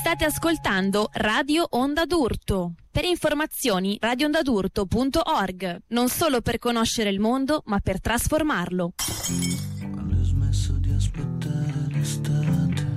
State ascoltando Radio Onda d'Urto. Per informazioni radioondadurto.org. Non solo per conoscere il mondo, ma per trasformarlo. Quando hai smesso di aspettare l'estate,